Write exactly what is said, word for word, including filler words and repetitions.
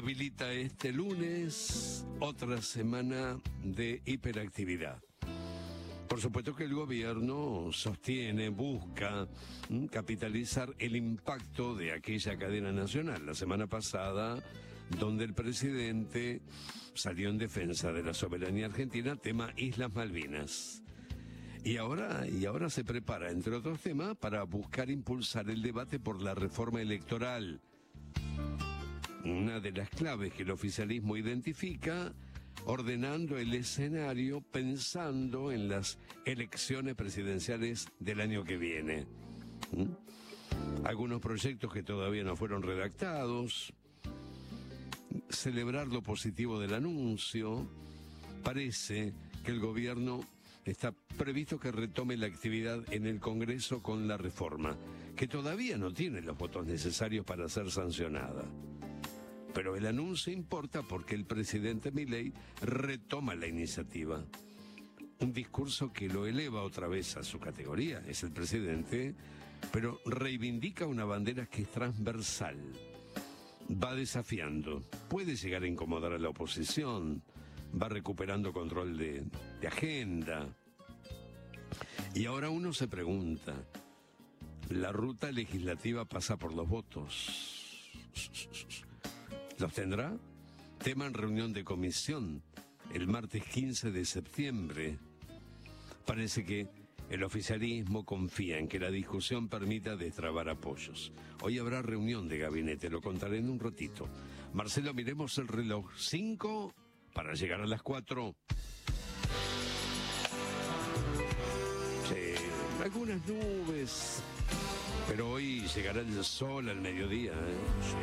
habilita este lunes otra semana de hiperactividad. Por supuesto que el gobierno sostiene, busca ¿m? capitalizar el impacto de aquella cadena nacional. La semana pasada, donde el presidente salió en defensa de la soberanía argentina, tema Islas Malvinas. Y ahora, y ahora se prepara, entre otros temas, para buscar impulsar el debate por la reforma electoral. Una de las claves que el oficialismo identifica, ordenando el escenario pensando en las elecciones presidenciales del año que viene. ¿Mm? Algunos proyectos que todavía no fueron redactados, celebrar lo positivo del anuncio. Parece que el gobierno está previsto que retome la actividad en el Congreso con la reforma, que todavía no tiene los votos necesarios para ser sancionada. Pero el anuncio importa porque el presidente Milei retoma la iniciativa. Un discurso que lo eleva otra vez a su categoría, es el presidente, pero reivindica una bandera que es transversal. Va desafiando, puede llegar a incomodar a la oposición, va recuperando control de, de agenda. Y ahora uno se pregunta, la ruta legislativa pasa por los votos. ¿Los tendrá? Tema en reunión de comisión el martes quince de septiembre. Parece que el oficialismo confía en que la discusión permita destrabar apoyos. Hoy habrá reunión de gabinete, lo contaré en un ratito. Marcelo, miremos el reloj. Cinco para llegar a las cuatro. Sí, algunas nubes, pero hoy llegará el sol al mediodía, ¿eh?